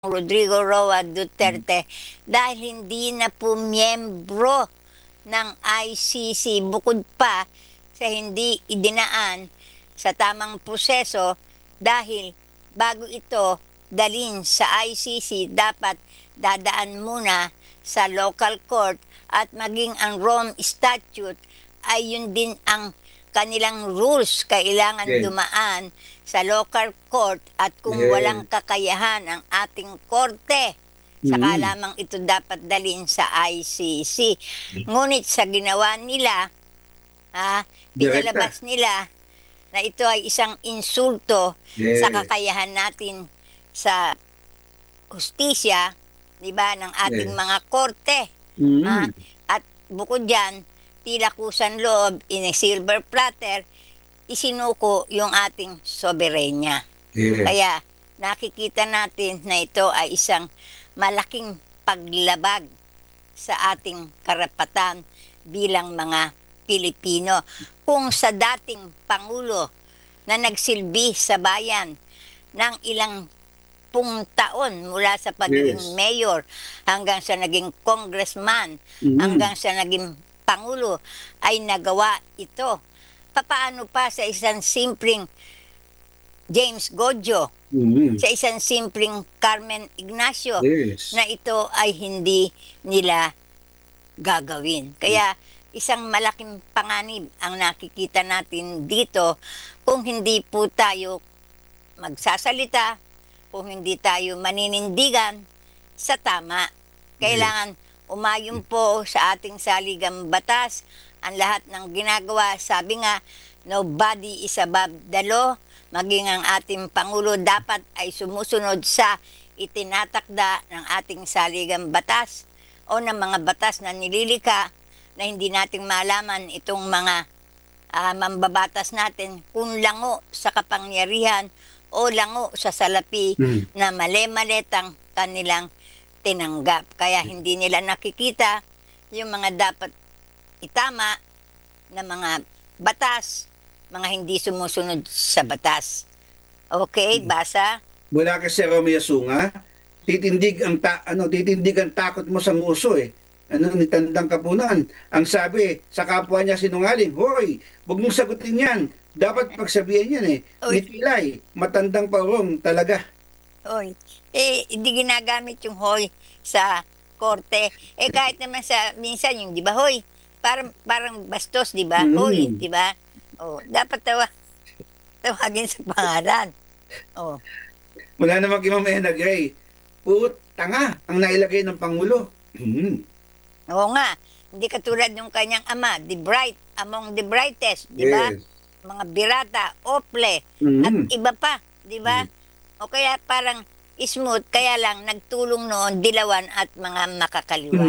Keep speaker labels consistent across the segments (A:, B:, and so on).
A: Rodrigo Roa Duterte dahil hindi na po miyembro ng ICC bukod pa sa hindi idinaan sa tamang proseso dahil bago ito dalhin sa ICC dapat dadaan muna sa local court at maging ang Rome Statute ay yun din ang kanilang rules, kailangan dumaan sa local court at kung walang kakayahan ang ating korte, saka lamang ito dapat dalhin sa ICC. Ngunit sa ginawa nila, pinalabas nila na ito ay isang insulto sa kakayahan natin sa hustisya, di ba, ng ating mga korte. At bukod dyan, tila kusang loob in a silver platter, isinuko yung ating soberenya. Kaya nakikita natin na ito ay isang malaking paglabag sa ating karapatan bilang mga Pilipino. Kung sa dating Pangulo na nagsilbi sa bayan ng ilang taon mula sa pagiging mayor hanggang sa naging congressman, hanggang sa naging Pangulo ay nagawa ito. Papaano pa sa isang simpleng James Gojo, sa isang simpleng Carmen Ignacio, na ito ay hindi nila gagawin. Kaya isang malaking panganib ang nakikita natin dito kung hindi po tayo magsasalita, kung hindi tayo maninindigan sa tama. Kailangan umayon po sa ating saligang batas ang lahat ng ginagawa. Sabi nga, nobody is above the law. Maging ang ating Pangulo dapat ay sumusunod sa itinatakda ng ating saligang batas o ng mga batas na nililika na hindi nating malaman itong mga mambabatas natin kung lango sa kapangyarihan o lango sa salapi na mali-malitang kanilang tinanggap. Kaya hindi nila nakikita yung mga dapat itama na mga batas, mga hindi sumusunod sa batas. Okay, basa?
B: Mula kay Sir Romeo Sunga, titindig ang takot mo sa nguso eh. Ni Tandang Kapunan. Ang sabi sa kapwa niya sinungaling, hoy, huwag mong sagutin yan. Dapat pagsabihin yan eh. Ni Pilay, matandang paurong talaga.
A: Hoy, hindi ginagamit yung hoy sa korte. Kahit naman sa minsan yung, di ba, hoy, parang bastos, di ba? Hoy, di ba? Dapat tawagin sa pangalan.
B: Wala namang kimamaya Gray. Tanga ang nailagay ng Pangulo.
A: Oo nga, hindi katulad ng kanyang ama, the bright among the brightest, di ba? Mga birata, ople, at iba pa, di ba? O kaya parang smooth, kaya lang nagtulong noon dilawan at mga makakaliwa.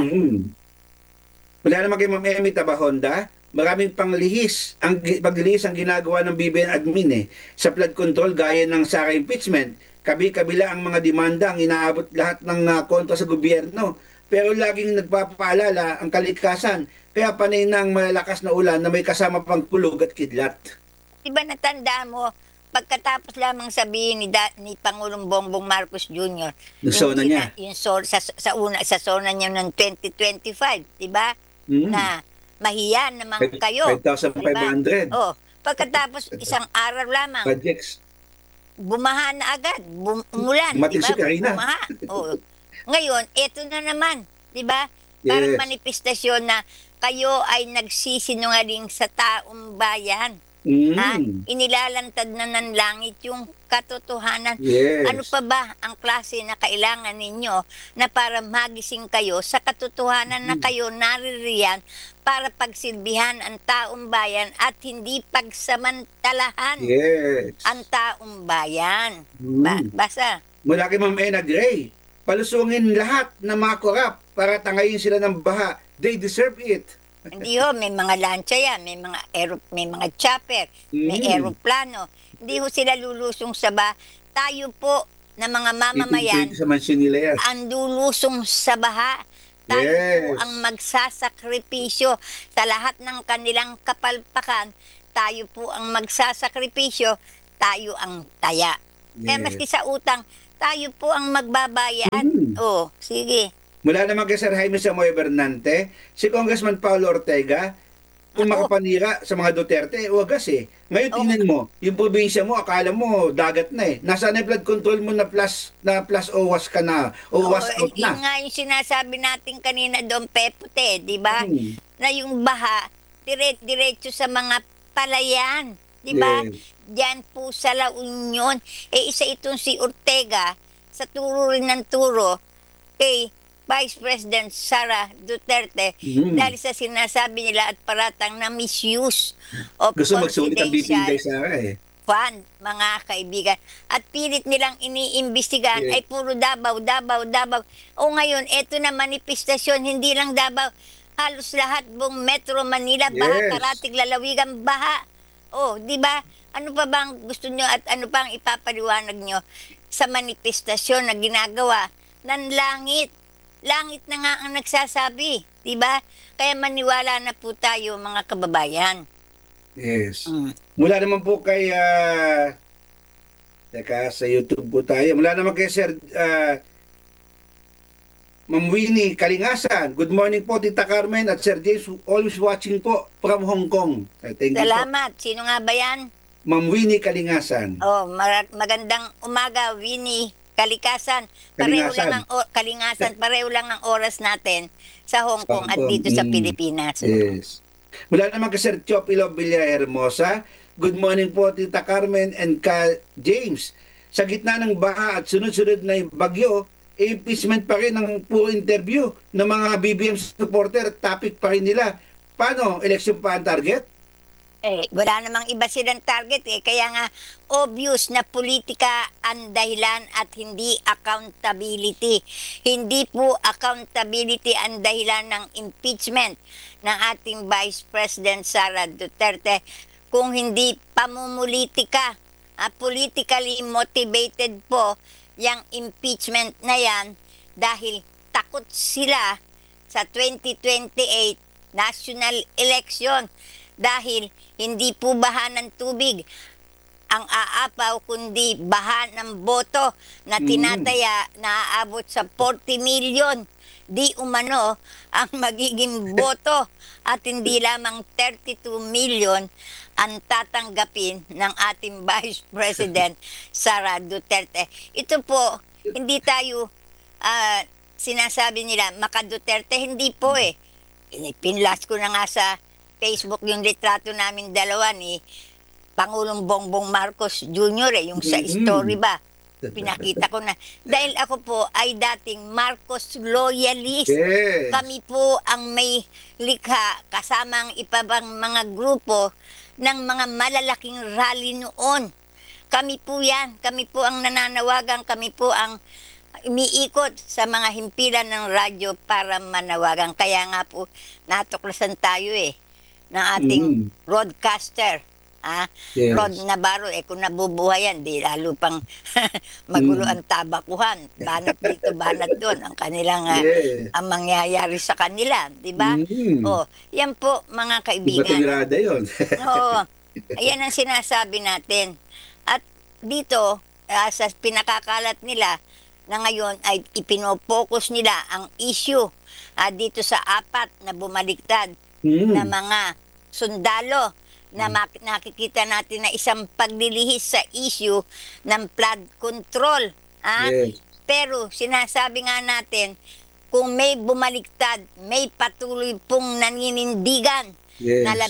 B: Wala naman kay Ma'am Emmy Tabahonda, maraming paglihis ang ginagawa ng BBM admin sa flood control gaya ng Sara impeachment. Kabila ang mga demanda ang inaabot lahat ng kontra sa gobyerno. Pero laging nagpapaalala ang kalikasan. Kaya panay ng malalakas na ulan na may kasama pang kulog at kidlat.
A: Diba natandaan mo, pagkatapos lamang sabihin ni Pangulong Bongbong Marcos Jr.
B: Yung zona niya.
A: Sa zona niya ng 2025, di ba? Na mahiya naman kayo.
B: 5,500.
A: Diba? Pagkatapos isang araw lamang,
B: projects.
A: Bumaha na agad, umulan, di ba? Bumaha. Ngayon, eto na naman, di ba? Parang manifestasyon na kayo ay nagsisinungaling sa taong bayan. Inilalantad na ng langit yung katotohanan. Ano pa ba ang klase na kailangan ninyo na para magising kayo sa katotohanan na kayo naririyan para pagsilbihan ang taong bayan at hindi pagsamantalahan ang taong bayan. Basa.
B: Mula kay Ma'am Ena Gray, palusungin lahat ng mga korap para tangayin sila ng baha. They deserve it.
A: Hindi may mga lancha yan, may mga chopper, may aeroplano. Hindi sila lulusong sa baha. Tayo po na mga mamamayan, ang lulusong sa baha. Tayo po ang magsasakripisyo sa lahat ng kanilang kapalpakan. Tayo po ang magsasakripisyo, tayo ang taya. Kaya maski sa utang, tayo po ang magbabayad.
B: Mm.
A: Oh, sige.
B: Mula naman kay Sir Jaime Samoy Bernante, si Congressman Paulo Ortega, kung
A: Ako,
B: makapanira sa mga Duterte, wagas eh. Ngayon
A: oh,
B: tingnan mo, yung probinsya mo, akala mo dagat na eh. Nasaan na yung flood control mo na plus OWAS ka na, OWAS out
A: yun
B: na.
A: nga yung sinasabi natin kanina doon, Pepote, di ba?
B: Hmm.
A: Na yung baha, diretso sa mga palayan. Di ba?
B: Yes.
A: Diyan po sa La Union. Isa itong si Ortega, sa turo rin ng turo, kay Vice President Sara Duterte
B: Mhm.
A: dahil sa sinasabi nila at paratang na misuse of
B: Gusto magsulit ang BP
A: confidential
B: kay Sara eh.
A: fund, mga kaibigan. At pilit nilang iniimbestigahan
B: Yeah.
A: ay puro Davao, Davao, Davao. O ngayon, eto na manifestasyon, hindi lang Davao, halos lahat buong Metro Manila, baha,
B: Yes.
A: Karatig, Lalawigan, baha. O, di ba? Ano pa bang gusto nyo at ano pang ipapaliwanag nyo sa manifestasyon na ginagawa ng langit? Langit na nga ang nagsasabi, di ba? Kaya maniwala na po tayo, mga kababayan.
B: Yes.
A: Mm.
B: Mula naman po kay, teka, sa YouTube po tayo. Mula naman kay Sir Ma'am Winnie Kalingasan. Good morning po, Tita Carmen at Sir James, always watching po from Hong Kong. Thank you po.
A: Salamat. Sino nga ba yan?
B: Ma'am Winnie Kalingasan.
A: Oh, magandang umaga, Winnie. Kalikasan. Pareho
B: Kalingasan.
A: lang ang Kalingasan, pareho lang ang oras natin sa Hong Kong at
B: Hong Kong.
A: dito sa
B: Mm.
A: Pilipinas.
B: Yes. Mula naman kay Sir Chopilo Villahermosa. Good morning po, Tita Carmen and Ka James. Sa gitna ng baha at sunod-sunod na bagyo, impeachment pa rin ang puro interview ng mga BBM supporter. Topic pa rin nila. Paano? Election pa ang target?
A: Wala namang iba silang target eh. Kaya nga, obvious na politika ang dahilan at hindi accountability. Hindi po accountability ang dahilan ng impeachment ng ating Vice President Sara Duterte. Kung hindi pamumulitika, politically motivated po yung impeachment na yan dahil takot sila sa 2028 national election dahil hindi po baha ng tubig ang aapaw kundi baha ng boto na tinataya na aabot sa 40 million. Di umano ang magiging boto at hindi lamang 32 million ang tatanggapin ng ating Vice President Sara Duterte. Ito po, hindi tayo sinasabi nila maka Duterte, hindi po eh. Pinlas ko na nga sa Facebook yung litrato namin dalawa ni Pangulong Bongbong Marcos Jr. Yung sa story ba? Pinakita ko na. Dahil ako po ay dating Marcos loyalist.
B: Yes.
A: Kami po ang may likha kasama ang ibang mga grupo ng mga malalaking rally noon. Kami po yan. Kami po ang nananawagan. Kami po ang umiikot sa mga himpilan ng radyo para manawagan. Kaya nga po natuklasan tayo ng ating broadcaster.
B: Yes.
A: Rod Navarro, kung nabubuhay yan, di lalo pang magulo ang tabakuhan. Banat dito, banat doon. Ang kanilang,
B: Yes.
A: ang mangyayari sa kanila, di ba?
B: Mm.
A: Oh, yan po, mga
B: Iba
A: kaibigan.
B: tumirada yun.
A: Oo, ayan ang sinasabi natin. At dito, sa pinakakalat nila, na ngayon ay ipinopokus nila ang issue dito sa apat na bumaliktad na mga sundalo na nakikita natin na isang paglilihis sa issue ng flood control.
B: Yes.
A: Pero sinasabi nga natin, kung may bumaliktad, may patuloy pong naninindigan
B: Yes.
A: na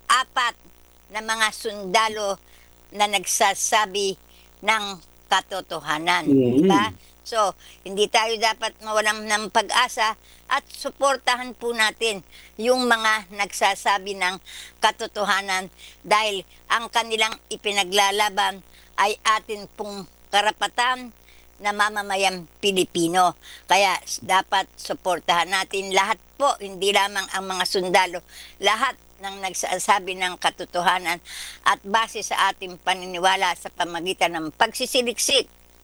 A: 14 na mga sundalo na nagsasabi ng katotohanan. Diba? So, hindi tayo dapat mawalan ng pag-asa at suportahan po natin yung mga nagsasabi ng katotohanan dahil ang kanilang ipinaglalaban ay atin pong karapatan na mamamayang Pilipino. Kaya dapat suportahan natin lahat po, hindi lamang ang mga sundalo, lahat ng nagsasabi ng katotohanan at base sa ating paniniwala sa pamagitan ng pagsisiliksik,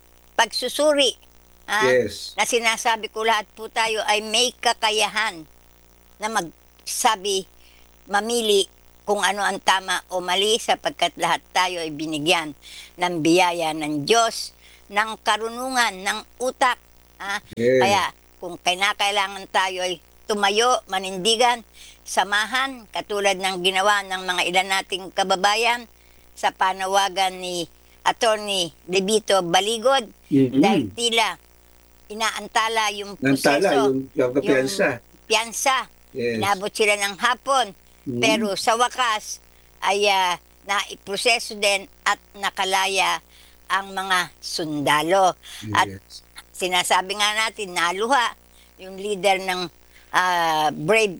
A: pagsusuri,
B: Yes.
A: na sinasabi ko lahat po tayo ay may kakayahan na magsabi, mamili kung ano ang tama o mali sapagkat lahat tayo ay binigyan ng biyaya ng Diyos ng karunungan, ng utak.
B: Yes.
A: Kaya kung kailangan tayo ay tumayo, manindigan, samahan, katulad ng ginawa ng mga ilan nating kababayan sa panawagan ni Attorney Levito Baligod, dahil tila inaantala yung
B: Nantala,
A: proseso,
B: yung kapiyansa.
A: piyansa.
B: Yes.
A: Inabot sila ng hapon. Pero sa wakas ay naiproseso din at nakalaya ang mga sundalo. At
B: Yes.
A: sinasabi nga natin, naluha yung leader ng Brave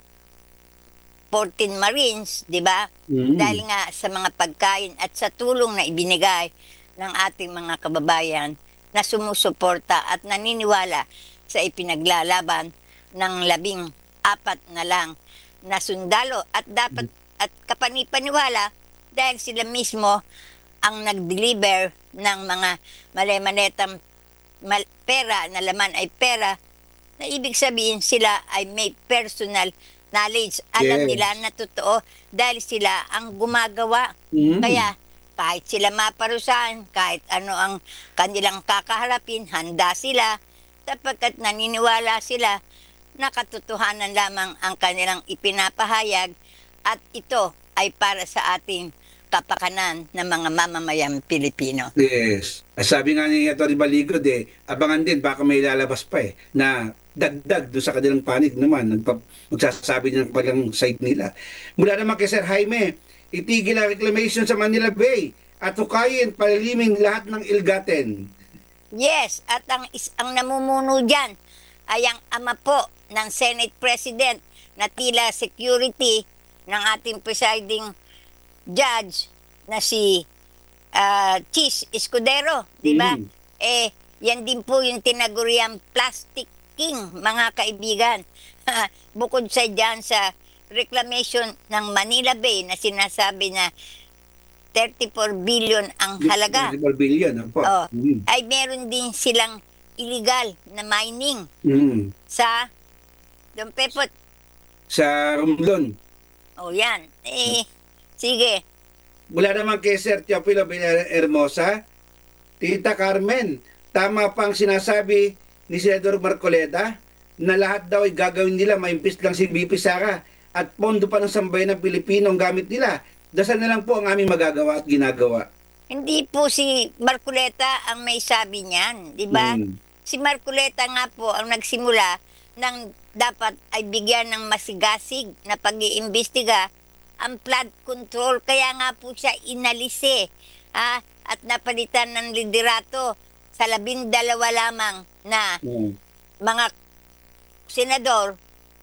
A: 14 Marines, di ba? Dahil nga sa mga pagkain at sa tulong na ibinigay ng ating mga kababayan na sumusuporta at naniniwala sa ipinaglalaban ng 14 na lang na sundalo, at dapat at kapanipaniwala dahil sila mismo ang nag-deliver ng mga mali-manetang pera na laman ay pera, na ibig sabihin sila ay may personal knowledge. Alam
B: Yes.
A: nila na totoo dahil sila ang gumagawa. Kaya kahit sila maparusahan, kahit ano ang kanilang kakaharapin, handa sila sapagkat naniniwala sila na katotohanan lamang ang kanilang ipinapahayag, at ito ay para sa ating kapakanan ng mga mamamayang Pilipino.
B: Yes. Sabi nga ni Atty. Baligod, abangan din, baka may lalabas pa na dagdag doon sa kanilang panig naman. Magsasabi ng palang side nila. Mula naman kay Sir Jaime, itigil ang reclamation sa Manila Bay at hukayin, palilimin lahat ng ilgaten.
A: Yes, at ang namumuno dyan ay ang ama po ng Senate President na tila security ng ating presiding judge na si Chis Escudero, di ba? Yan din po yung tinaguriang plastic king, mga kaibigan. Bukod sa dyan sa reclamation ng Manila Bay na sinasabi na 34 billion ang halaga.
B: 34 billion, po.
A: Ay meron din silang illegal na mining sa Don Pepot.
B: Sa Romblon.
A: Yan. Sige.
B: Mula naman kay Sir Teofilo Hermosa, Tita Carmen, tama pa ang sinasabi ni Senador Marcoleta na lahat daw ay gagawin nila, maimpis lang si BP Sara at pondo pa ng sambayan ng Pilipino ang gamit nila. Dasal na lang po ang aming magagawa at ginagawa.
A: Hindi po si Marcoleta ang may sabi niyan, di ba? Si Marcoleta nga po ang nagsimula ng dapat ay bigyan ng masigasig na pag-iimbestiga ang flood control. Kaya nga po siya inalis at napalitan ng liderato sa 12 lamang na mga senador,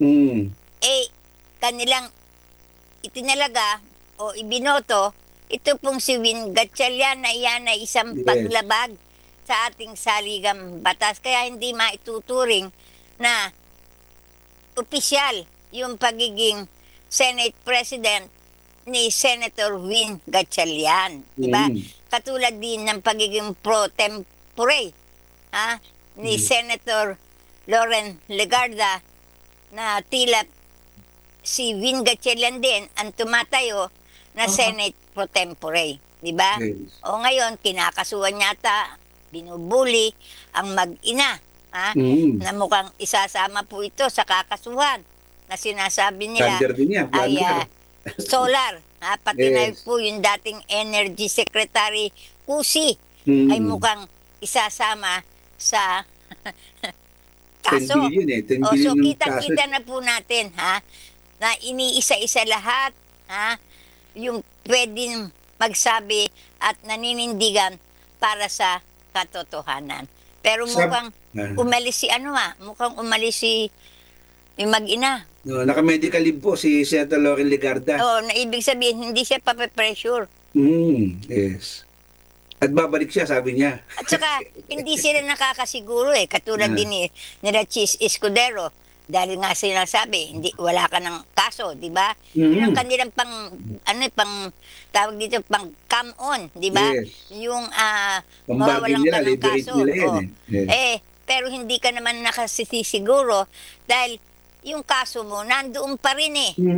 A: kanilang itinalaga o ibinoto ito pong si Win Gatchalian na iyan ay isang paglabag sa ating saligang batas. Kaya hindi maituturing na opisyal yung pagiging Senate President ni Senator Win Gatchalian, di ba? Katulad din ng pagiging pro tempore ni Senator Loren Legarda, na tila si Win Gatchalian din ang tumatayo na Senate pro tempore, di ba? O ngayon kinakasuhan yata, binubuli ang mag-ina, na mukhang isasama po ito sa kakasuhan na sinasabi nila ay solar. Pati na po yung dating Energy Secretary Cusi ay mukhang isasama sa kaso.
B: 10 billion 10 billion
A: so kitang-kita na po natin na iniisa-isa lahat yung pwedeng magsabi at naninindigan para sa katotohanan. Pero mukhang umalis si mukhang umalis si yung mag-ina.
B: Naka-medical leave po si Senator Loren Legarda.
A: Na ibig sabihin, hindi siya pape-pressure.
B: Yes. At babalik siya, sabi niya.
A: At saka, hindi sila nakakasiguro katulad din nila Chis Escudero. Dahil nga sinasabi, wala ka ng kaso, di ba? Yun ang kanilang tawag dito, pang come on, di ba?
B: Yes.
A: Yung
B: Pambagin
A: mawawalan
B: nila,
A: ka ng
B: liberate
A: kaso.
B: nila yan
A: Pero hindi ka naman nakasisiguro dahil yung kaso mo, nandoon pa rin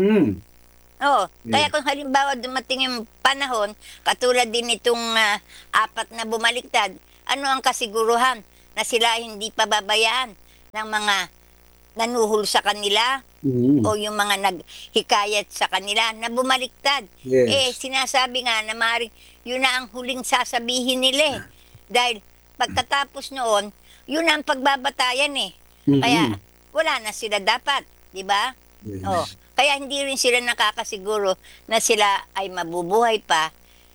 A: Kaya kung halimbawa dumating yung panahon, katulad din itong 4 na bumaliktad, ano ang kasiguruhan na sila hindi pababayaan ng mga nanuhol sa kanila
B: Mm.
A: o yung mga naghikayat sa kanila na bumaliktad.
B: Yes.
A: Sinasabi nga na maaaring yun na ang huling sasabihin nila eh. Dahil pagkatapos noon, yun na ang pagbabatayan eh. Kaya wala na sila dapat, di ba?
B: Yes.
A: Kaya hindi rin sila nakakasiguro na sila ay mabubuhay pa.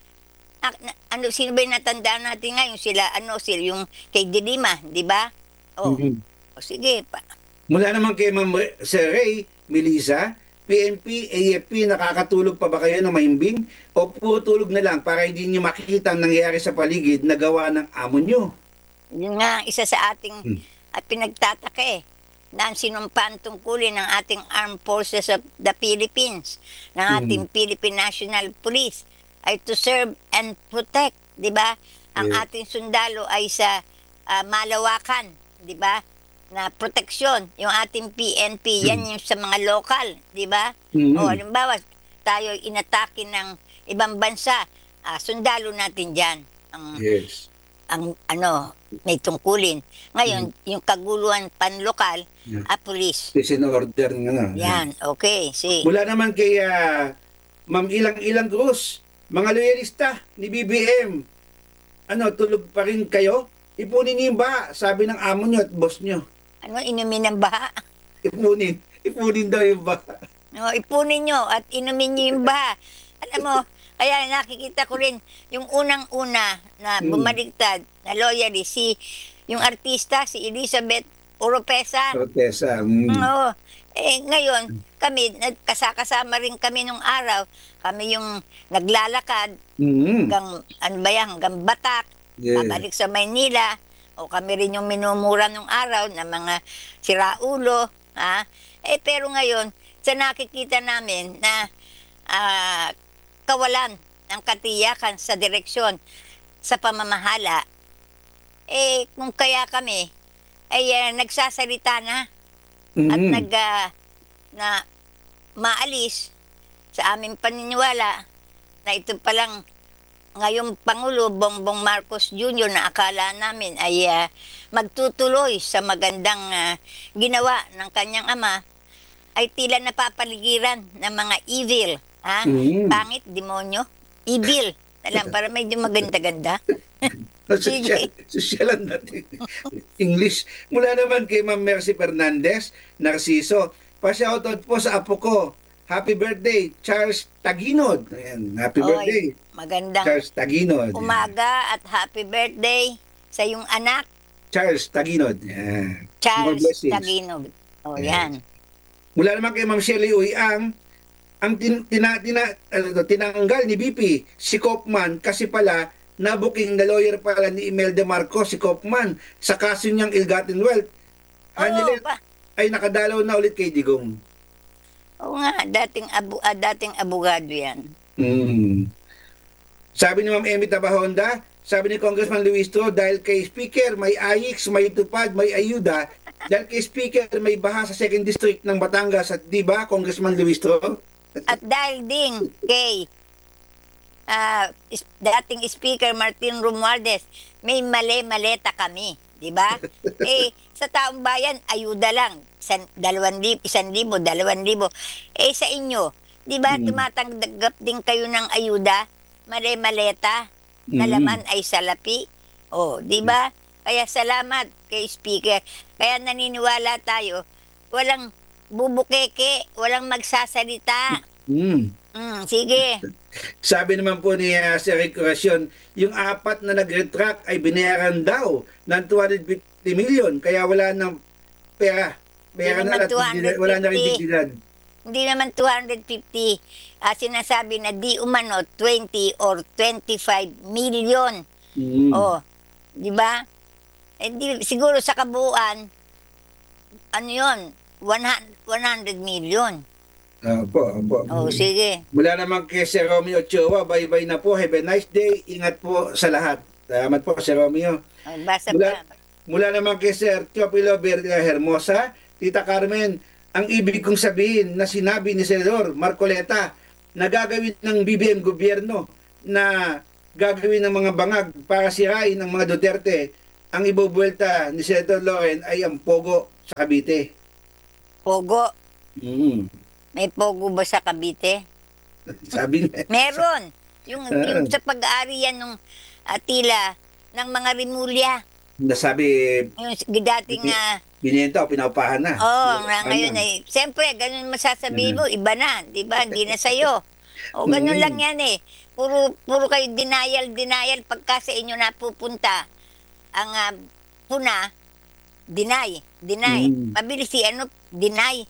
A: Sino ba yung natandaan natin ngayon? Sila yung kay Dilima, di ba?
B: Mhm.
A: Sige pa.
B: Mula naman kay Ma'am Sir Ray, Melissa, PNP, AFP, nakakatulog pa ba kayo ng mahimbing? O puro tulog na lang para hindi nyo makikita ang nangyayari sa paligid na gawa ng amo nyo?
A: Yun nga, isa sa ating pinagtataka eh, na ang sinumpaan tungkulin ng ating Armed Forces of the Philippines, ng ating Philippine National Police, ay to serve and protect, di ba? Ang
B: Yeah.
A: ating sundalo ay sa malawakan, di ba? Na proteksyon, yung ating PNP, yan yung sa mga lokal, di ba? O halimbawa, tayo inatake ng ibang bansa, sundalo natin dyan.
B: Yes.
A: Ang may tungkulin. Ngayon, yung kaguluhan panlokal, police.
B: Peace and order ng ano.
A: Yan, okay.
B: Mula naman kay Ma'am Ilang Cruz, mga loyalista ni BBM, tulog pa rin kayo? Ipunin niyo yung baha, sabi ng amo niyo at boss niyo.
A: Inumin ng baha?
B: Ipunin daw yung baha.
A: Ipunin nyo at inumin nyo yung baha. Alam mo, kaya nakikita ko rin yung unang-una na bumaliktad na loyalist, yung artista, si Elizabeth Oropesa.
B: Protesa.
A: Oo. Ngayon, kami, kasama rin kami nung araw. Kami yung naglalakad hanggang Batak, babalik sa Maynila. O kami rin yung minumura nung araw ng mga siraulo. Pero ngayon, sa nakikita namin na kawalan ng katiyakan sa direksyon sa pamamahala, kung kaya kami ay nagsasalita na at na maalis sa aming paniniwala na ito palang ngayong Pangulo Bongbong Marcos Jr. na akala namin ay magtutuloy sa magandang ginawa ng kanyang ama, ay tila napapaligiran ng mga evil. Pangit, demonyo, evil. Alam, para medyo maganda-ganda.
B: Sosyalan natin. English. Mula naman kay Ma'am Mercy Fernandez, Narciso, pa-shoutout po sa apo ko. Happy birthday, Charles Taginod. Ayan, happy birthday.
A: Magandang
B: Charles Taginod.
A: umaga at happy birthday sa iyong anak,
B: Charles Taginod. Ayan. More
A: Charles
B: blessings.
A: Taginod. Yan.
B: Mula naman kay Ma'am Shelley Uyang, ang tinanggal ni BP si Kaufman kasi pala nabuking na lawyer pala ni Imelda Marcos si Kaufman sa kaso niyang ill-gotten wealth. Ay nakadalaw na ulit kay Digong.
A: Oo nga, dating abogado yan.
B: Sabi ni Ma'am Emmy Tabahonda, sabi ni Congressman Luis Tro, dahil kay Speaker may AYIX, may tupad, may ayuda, dahil kay Speaker may baha sa 2nd District ng Batangas, at di ba, Congressman Luis Tro?
A: At dahil din kay dating Speaker Martin Romualdez, may mali-maleta kami, di ba? Sa taong bayan, ayuda lang. 1,000, 2,000. Sa inyo, di ba, tumatanggap din kayo ng ayuda, mali-maleta, na laman ay salapi. Di ba? Kaya salamat kay Speaker. Kaya naniniwala tayo, walang bubukeke, walang magsasalita. Sige.
B: Sabi naman po ni Sir Recreation, yung 4 na nag-retract ay binayaran daw ng 250 million, kaya wala nang pera. Pera na at wala na rin dignidad.
A: Hindi naman 250. Sinasabi na di umano 20 or 25 million. Di ba? Siguro sa kabuuan, ano yun? 100 million.
B: Opo.
A: Sige.
B: Mula naman kay Sir Romeo Ochoa, bye-bye na po. Have a nice day. Ingat po sa lahat. Salamat po, Sir Romeo.
A: Basa pa.
B: Mula naman kay Sir Teopilo Berga Hermosa, Tita Carmen, ang ibig kong sabihin na sinabi ni Senador Marcoleta na gagawin ng BBM gobyerno na gagawin ng mga bangag para sirain ang mga Duterte, ang ibubuelta ni Senator Loren ay ang Pogo sa Cavite.
A: Pogo.
B: Mm.
A: May pogo ba sa Cavite?
B: Sabi niya.
A: Meron. Yung sa pag-aari yan ng tila ng mga Rimulya.
B: Nasabi,
A: Yung dating
B: binenta o pinaupahan na.
A: ngayon ay, siyempre, ganun masasabihin mo, iba na, di ba? Hindi na sa'yo. O, ganun lang yan eh. Puro kayo denial, pagka sa inyo napupunta ang puna, deny. Mabilis deny.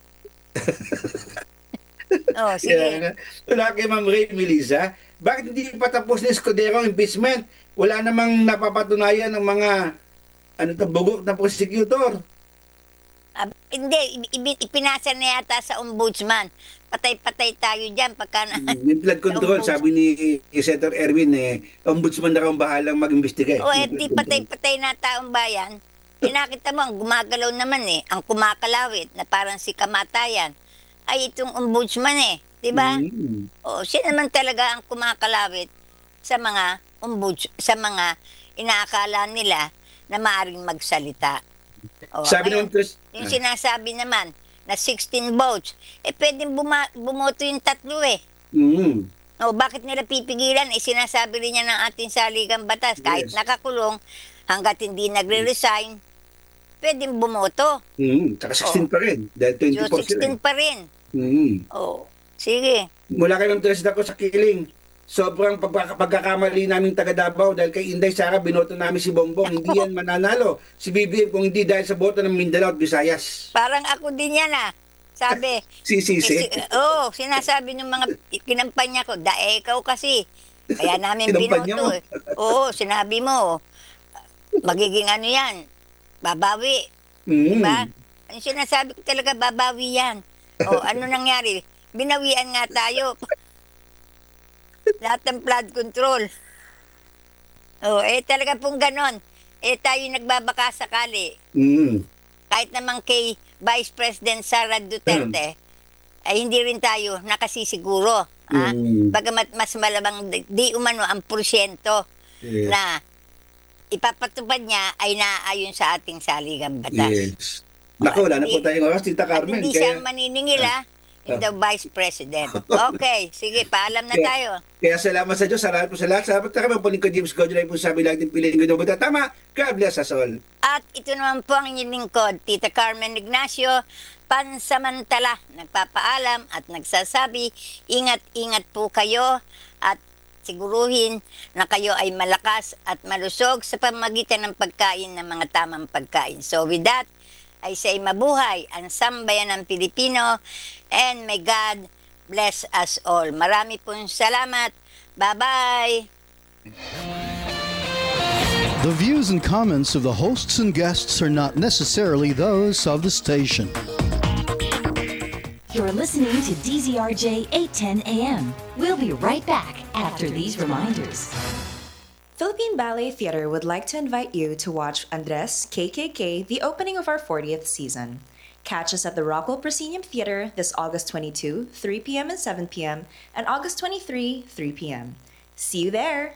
A: Sige.
B: Wala kay Ma'am Ray Melissa, bakit hindi pa tapos ni Escudero ang impeachment? Wala namang napapatunayan ng mga bugok na prosecutor.
A: Hindi, ipinasa na yata sa ombudsman. Patay-patay tayo dyan pagka
B: Yung flood control, sabi ni Senator Erwin, ombudsman na raw bahalang mag-imbestiga.
A: di patay-patay na taong bayan. Nakita mo, ang gumagalaw naman ang kumakalawit na parang si kamatayan ay itong ombudsman di ba? Siya naman talaga ang kumakalawit sa mga sa mga inaakala nila na maaaring magsalita.
B: Sabi naman,
A: yung sinasabi naman na 16 votes, pwedeng bumoto yung 3 bakit nila pipigilan? Sinasabi rin niya ng ating saligang batas, kahit nakakulong, hanggat hindi nagre-resign, pwedeng bumoto.
B: Saka 16 pa rin. Dahil 24
A: 16 pa rin. Sige.
B: Mula kay Ma'am Teresita ko sa Kiling, sobrang pagkakamali naming taga Davao dahil kay Inday Sara binoto namin si Bongbong. Hindi yan mananalo. Si BBM kung hindi dahil sa boto ng Mindanao at Visayas.
A: Parang ako din yan Sabi. Sinasabi ng mga kinampanya ko, ikaw kasi. Kaya namin binoto. Sinabi mo. Magiging yan. Babawi. Diba? Ang sinasabi ko talaga, babawi yan. Ano nangyari? Binawian nga tayo. Lahat ng flood control. Talaga pong ganon. Tayo nagbabaka sakali. Kahit naman kay Vice President Sara Duterte, ay hindi rin tayo nakasisiguro. Bagamat mas malabang di umano ang porsyento na ipapatupad niya ay naaayon sa ating saligang batas.
B: Yes. Naku, wala na po tayong oras, Tita Carmen.
A: Hindi siya maniningil the Vice President. Okay, sige, paalam na tayo.
B: Kaya salamat sa Diyos, salamat po sa lahat. Salamat na kami po lingkod James Godley po sabi lang din piling ko na tama. God bless us all.
A: At ito naman po ang inyong lingkod, Tita Carmen Ignacio, pansamantala, nagpapaalam at nagsasabi, ingat-ingat po kayo at siguruhin na kayo ay malakas at malusog sa pamamagitan ng pagkain ng mga tamang pagkain. So with that, I say mabuhay ang sambayan ng Pilipino and may God bless us all. Marami pong salamat. Bye-bye!
C: The views and comments of the hosts and guests are not necessarily those of the station.
D: You're listening to DZRJ 810 AM. We'll be right back after these reminders.
E: Philippine Ballet Theatre would like to invite you to watch Andres KKK, the opening of our 40th season. Catch us at the Rockwell Proscenium Theatre this August 22, 3 p.m. and 7 p.m., and August 23, 3 p.m. See you there!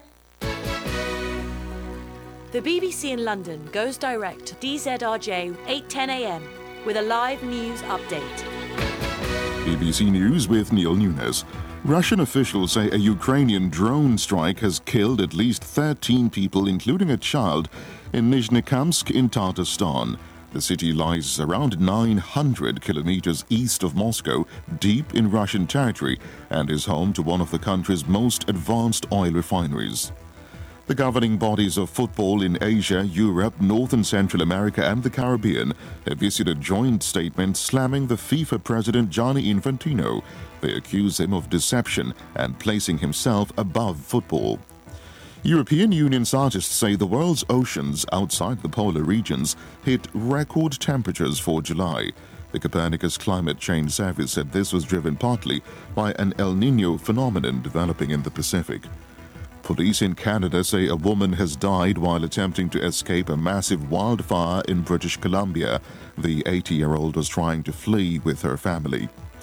F: The BBC in London goes direct to DZRJ 8:10 AM with a live news update.
G: BBC News with Neil Nunes. Russian officials say a Ukrainian drone strike has killed at least 13 people, including a child, in Nizhnekamsk in Tatarstan. The city lies around 900 kilometers east of Moscow, deep in Russian territory, and is home to one of the country's most advanced oil refineries. The governing bodies of football in Asia, Europe, North and Central America and the Caribbean have issued a joint statement slamming the FIFA president Gianni Infantino. They accuse him of deception and placing himself above football. European Union scientists say the world's oceans outside the polar regions hit record temperatures for July. The Copernicus Climate Change Service said this was driven partly by an El Niño phenomenon developing in the Pacific. Police in Canada say a woman has died while attempting to escape a massive wildfire in British Columbia. The 80-year-old was trying to flee with her family.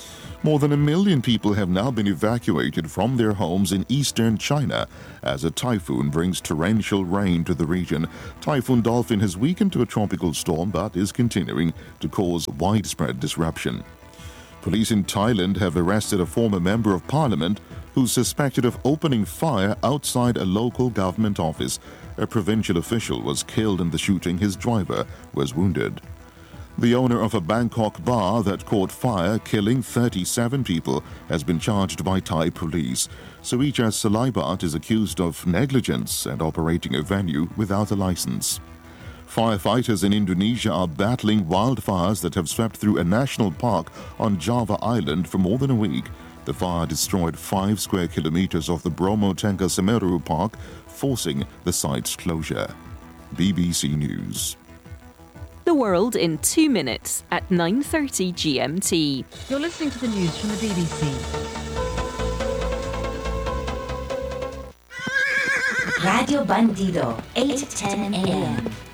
G: More than 1 million people have now been evacuated from their homes in eastern China as a typhoon brings torrential rain to the region. Typhoon Dolphin has weakened to a tropical storm but is continuing to cause widespread disruption. Police in Thailand have arrested a former member of parliament who's suspected of opening fire outside a local government office. A provincial official was killed in the shooting. His driver was wounded. The owner of a Bangkok bar that caught fire, killing 37 people, has been charged by Thai police. Suicha Salaibat is accused of negligence and operating a venue without a license. Firefighters in Indonesia are battling wildfires that have swept through a national park on Java Island for more than a week. The fire destroyed 5 square kilometers of the Bromo Tengah Semeru Park, forcing the site's closure. BBC News.
H: The world in 2 minutes at 9:30 GMT.
I: You're listening to the news from the BBC.
D: Radio Bandido, 8:10 a.m.